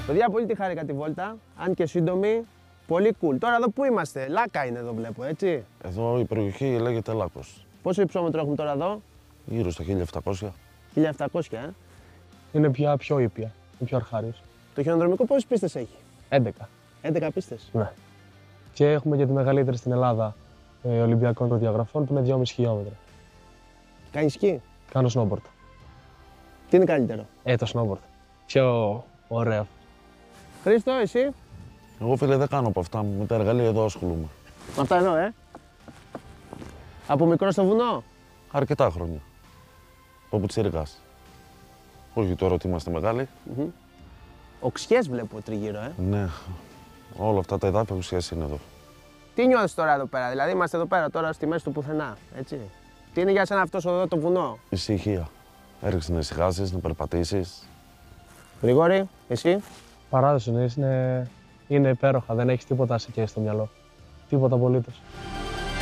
Παιδιά, πολύ τη χάρηκα τη βόλτα, αν και σύντομη. Πολύ cool. Τώρα εδώ που είμαστε, Λάκα είναι εδώ βλέπω, έτσι. Εδώ η περιοχή λέγεται Λάκος. Πόσο υψόμετρο έχουμε τώρα εδώ? Γύρω στα 1700. 1700, Είναι πια πιο ήπια, είναι πιο αρχάριος. Το χιονοδρομικό πόσες πίστες έχει? 11. 11 πίστες. Ναι. Και έχουμε και τη μεγαλύτερη στην Ελλάδα Ολυμπιακών προδιαγραφών που είναι 2,5 χιλιόμετρα. Κάνει σκι? Κάνω snowboard. Τι είναι καλύτερο? Το snowboard. Πιο ωραίο. Χρήστο, εσύ? Εγώ φίλε δεν κάνω από αυτά, με τα εργαλεία εδώ ασχολούμαι. Με αυτά εδώ, Από μικρό στο βουνό? Αρκετά χρόνια. Από Πουτσιρικάς. Όχι τώρα ότι είμαστε μεγάλοι. Οξιές βλέπω τριγύρω, Ναι, όλα αυτά τα εδάφια ουσιαστικά είναι εδώ. Τι νιώθεις τώρα εδώ πέρα, δηλαδή είμαστε εδώ πέρα τώρα στη μέση του πουθενά, έτσι. Τι είναι για σένα αυτός εδώ το βουνό? Ησυχία. Έρχεσαι να ησυχάσεις, να περπατήσεις. Γρηγόρη, εσύ? Παράδοση είναι υπέροχα, δεν έχεις τίποτα σε στο μυαλό. Τίποτα απολύτως.